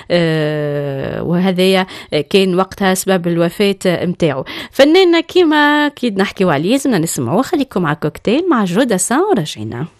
وهذا كان وقتها سبب الوفاة متاعه. فنان كيما كي نحكيو عليه لازمنا نسمعوه. خليكم مع كوكتيل مع جو داسان ورجعنا.